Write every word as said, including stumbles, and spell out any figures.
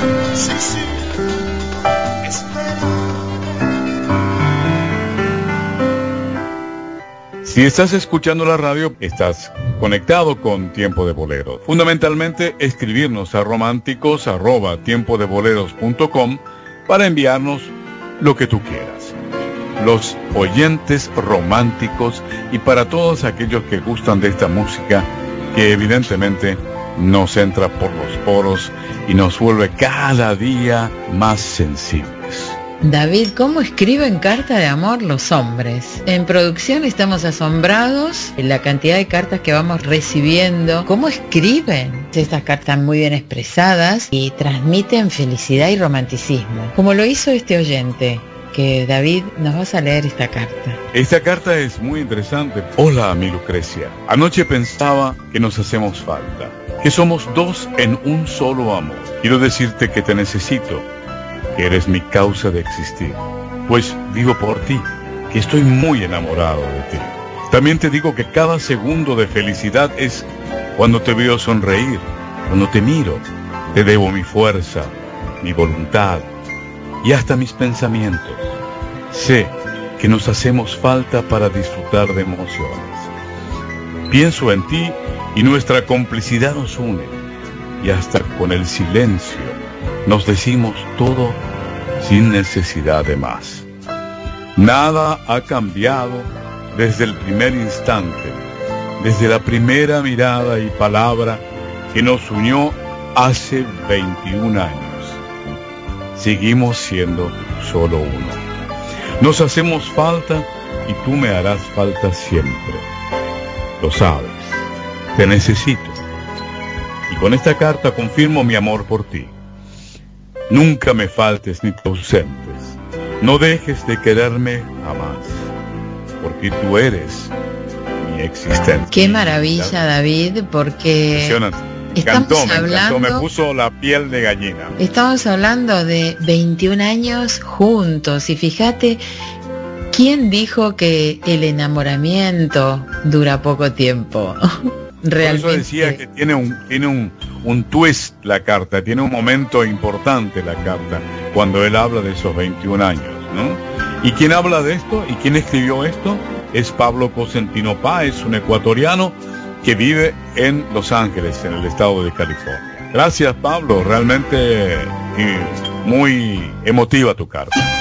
Sí, sí, espera. Si estás escuchando la radio, estás conectado con Tiempo de Boleros. Fundamentalmente, escribirnos a románticos arroba tiempo de boleros punto com para enviarnos lo que tú quieras. Los oyentes románticos y para todos aquellos que gustan de esta música que evidentemente nos entra por los poros y nos vuelve cada día más sensibles. David, ¿cómo escriben carta de amor los hombres? En producción estamos asombrados en la cantidad de cartas que vamos recibiendo. ¿Cómo escriben? Estas cartas muy bien expresadas y transmiten felicidad y romanticismo, como lo hizo este oyente, que David, nos vas a leer esta carta. Esta carta es muy interesante. Hola, mi Lucrecia. Anoche pensaba que nos hacemos falta, que somos dos en un solo amor. Quiero decirte que te necesito, que eres mi causa de existir, pues vivo por ti, que estoy muy enamorado de ti. También te digo que cada segundo de felicidad es cuando te veo sonreír, cuando te miro. Te debo mi fuerza, mi voluntad y hasta mis pensamientos. Sé que nos hacemos falta para disfrutar de emociones. Pienso en ti y nuestra complicidad nos une, y hasta con el silencio nos decimos todo sin necesidad de más. Nada ha cambiado desde el primer instante, desde la primera mirada y palabra que nos unió hace veintiún años. Seguimos siendo solo uno. Nos hacemos falta y tú me harás falta siempre. Lo sabes, te necesito. Y con esta carta confirmo mi amor por ti. Nunca me faltes ni te ausentes. No dejes de quererme jamás, porque tú eres mi existencia. Qué maravilla, David, porque estamos Cantó, me hablando, encantó, me puso la piel de gallina. Estamos hablando de veintiún años juntos y fíjate, ¿quién dijo que el enamoramiento dura poco tiempo? Realmente. Por eso decía que tiene un tiene un, un twist la carta, tiene un momento importante la carta, cuando él habla de esos veintiún años, ¿no? ¿Y quién habla de esto? ¿Y quién escribió esto? Es Pablo Cosentino Páez, un ecuatoriano que vive en Los Ángeles, en el estado de California. Gracias, Pablo, realmente eh, muy emotiva tu carta.